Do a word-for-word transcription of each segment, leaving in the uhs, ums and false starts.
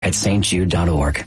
at s t jude dot org.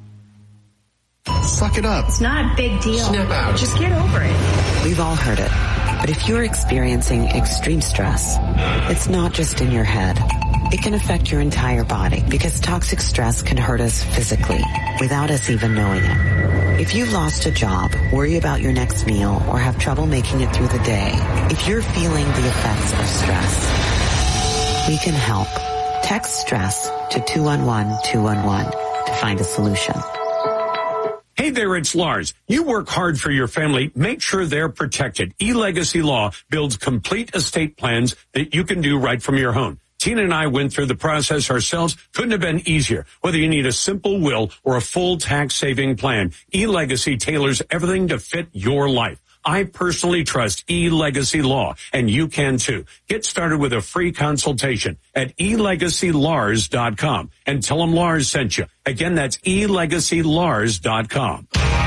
Suck it up. It's not a big deal. Snap out. Just get over it. We've all heard it. But if you're experiencing extreme stress, it's not just in your head. It can affect your entire body because toxic stress can hurt us physically without us even knowing it. If you've lost a job, worry about your next meal, or have trouble making it through the day, if you're feeling the effects of stress, we can help. Text STRESS to two one one two one one to find a solution. Hey there, it's Lars. You work hard for your family. Make sure they're protected. eLegacy Law builds complete estate plans that you can do right from your home. Tina and I went through the process ourselves. Couldn't have been easier. Whether you need a simple will or a full tax-saving plan, eLegacy tailors everything to fit your life. I personally trust eLegacy Law, and you can too. Get started with a free consultation at e legacy lars dot com and tell them Lars sent you. Again, that's e legacy lars dot com.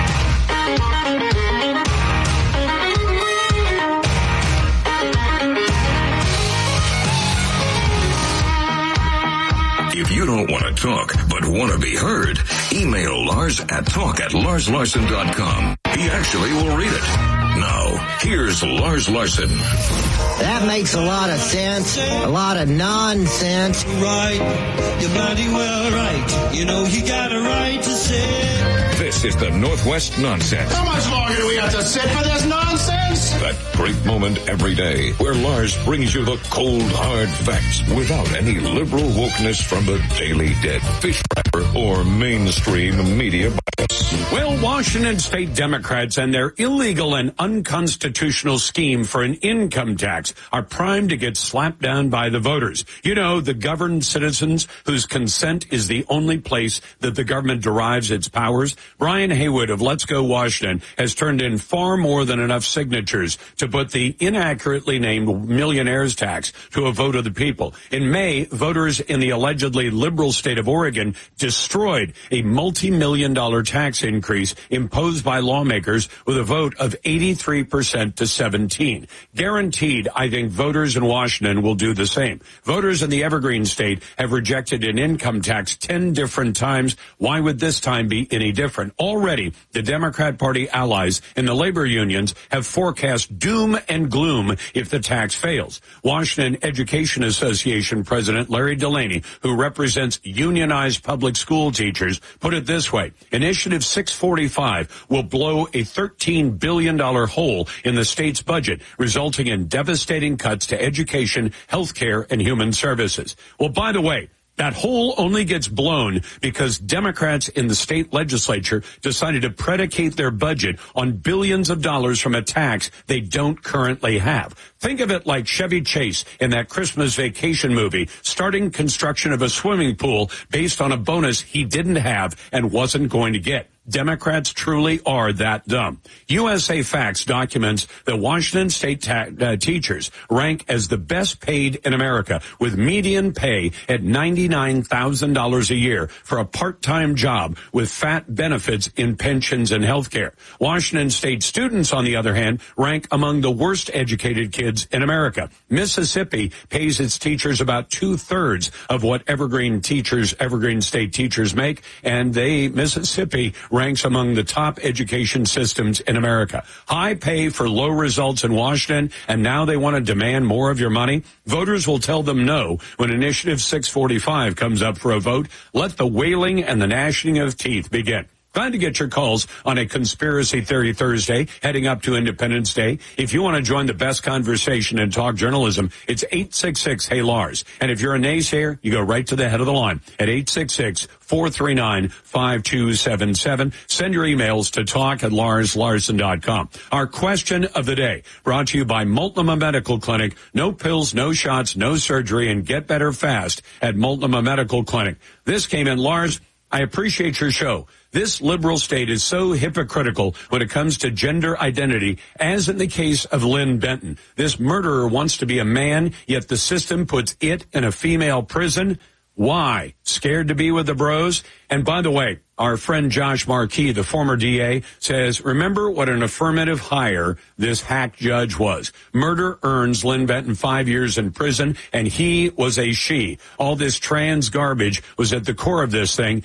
If you don't want to talk, but want to be heard, email Lars at talk at lars larson dot com. He actually will read it. Now, here's Lars Larson. That makes a lot of sense. A lot of nonsense. Right, you're bloody well right. You know you got a right to say. This is the Northwest Nonsense. How much longer do we have to sit for this nonsense? That great moment every day where Lars brings you the cold, hard facts without any liberal wokeness from the Daily Dead, fish wrapper, or mainstream media bias. Well, Washington state Democrats and their illegal and unconstitutional scheme for an income tax are primed to get slapped down by the voters. You know, the governed citizens whose consent is the only place that the government derives its powers. Brian Haywood of Let's Go Washington has turned in far more than enough signatures to put the inaccurately named millionaires tax to a vote of the people. In May, voters in the allegedly liberal state of Oregon destroyed a multi-million dollar tax increase imposed by lawmakers with a vote of eighty-three percent to seventeen. Guaranteed, I think voters in Washington will do the same. Voters in the Evergreen state have rejected an income tax ten different times. Why would this time be any different? Already, the Democrat Party allies in the labor unions have forecast doom and gloom if the tax fails. Washington Education Association President Larry Delaney, who represents unionized public school teachers, put it this way: Initiative six forty-five will blow a thirteen billion dollars hole in the state's budget, resulting in devastating cuts to education, health care, and human services. Well, by the way, that hole only gets blown because Democrats in the state legislature decided to predicate their budget on billions of dollars from a tax they don't currently have. Think of it like Chevy Chase in that Christmas Vacation movie, starting construction of a swimming pool based on a bonus he didn't have and wasn't going to get. Democrats truly are that dumb. U S A Facts documents that Washington state ta- uh, teachers rank as the best paid in America, with median pay at ninety-nine thousand dollars a year for a part-time job with fat benefits in pensions and health care. Washington state students, on the other hand, rank among the worst educated kids in America. Mississippi pays its teachers about two-thirds of what Evergreen teachers, Evergreen state teachers make, and they, Mississippi, ranks among the top education systems in America. High pay for low results in Washington, and now they want to demand more of your money? Voters will tell them no when Initiative six forty-five comes up for a vote. Let the wailing and the gnashing of teeth begin. Glad to get your calls on a Conspiracy Theory Thursday heading up to Independence Day. If you want to join the best conversation and talk journalism, it's eight six six, hey Lars. And if you're a naysayer, you go right to the head of the line at eight six six, four three nine, five two seven seven. Send your emails to talk at lars larson dot com. Our question of the day brought to you by Multnomah Medical Clinic. No pills, no shots, no surgery, and get better fast at Multnomah Medical Clinic. This came in, Lars. I appreciate your show. This liberal state is so hypocritical when it comes to gender identity, as in the case of Lynn Benton. This murderer wants to be a man, yet the system puts it in a female prison. Why? Scared to be with the bros? And by the way, our friend Josh Markey, the former D A, says, remember what an affirmative hire this hack judge was. Murder earns Lynn Benton five years in prison, and he was a she. All this trans garbage was at the core of this thing,